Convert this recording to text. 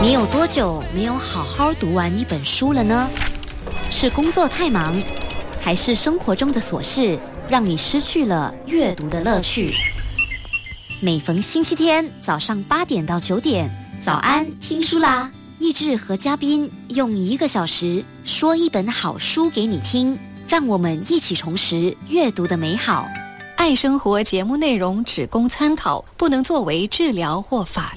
你有多久没有好好读完一本书了呢？是工作太忙，还是生活中的琐事让你失去了阅读的乐趣？每逢星期天早上8点到9点，早安听书啦！奕志和嘉宾用1个小时说一本好书给你听，让我们一起重拾阅读的美好。 爱生活节目内容只供参考，不能作为治疗或法